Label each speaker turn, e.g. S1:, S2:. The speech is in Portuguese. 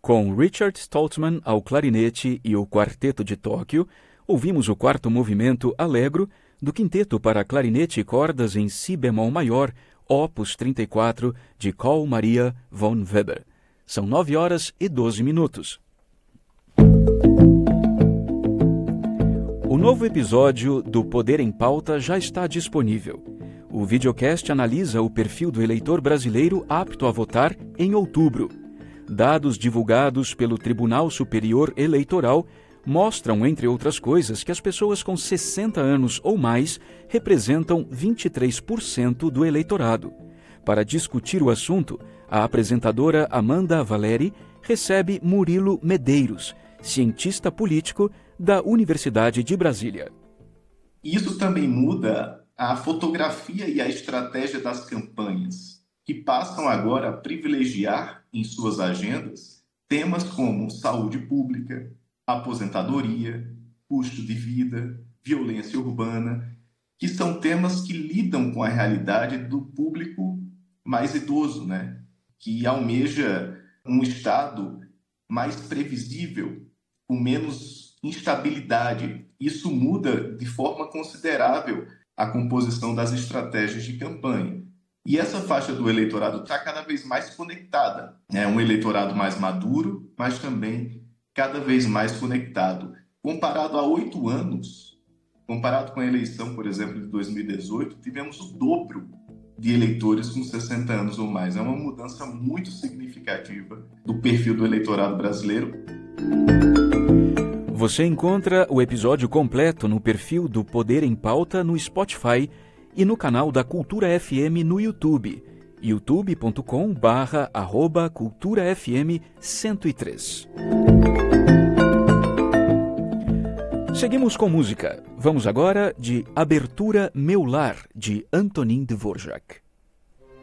S1: Com Richard Stoltzman ao clarinete e o Quarteto de Tóquio, ouvimos o quarto movimento Allegro do Quinteto para clarinete e cordas em si bemol maior, opus 34, de Carl Maria von Weber. São 9h12. O novo episódio do Poder em Pauta já está disponível. O videocast analisa o perfil do eleitor brasileiro apto a votar em outubro. Dados divulgados pelo Tribunal Superior Eleitoral mostram, entre outras coisas, que as pessoas com 60 anos ou mais representam 23% do eleitorado. Para discutir o assunto, a apresentadora Amanda Valeri recebe Murilo Medeiros, cientista político da Universidade de Brasília.
S2: Isso também muda a fotografia e a estratégia das campanhas, que passam agora a privilegiar em suas agendas temas como saúde pública, aposentadoria, custo de vida, violência urbana, que são temas que lidam com a realidade do público mais idoso, né? Que almeja um Estado mais previsível, com menos instabilidade. Isso muda de forma considerável a composição das estratégias de campanha. E essa faixa do eleitorado está cada vez mais conectada. É um eleitorado mais maduro, mas também cada vez mais conectado. Comparado a 8 anos, comparado com a eleição, por exemplo, de 2018, tivemos o dobro de eleitores com 60 anos ou mais. É uma mudança muito significativa do perfil do eleitorado brasileiro.
S1: Você encontra o episódio completo no perfil do Poder em Pauta no Spotify e no canal da Cultura FM no YouTube, youtube.com/culturafm103. Seguimos com música. Vamos agora de Abertura Meu Lar, de Antonin Dvorak.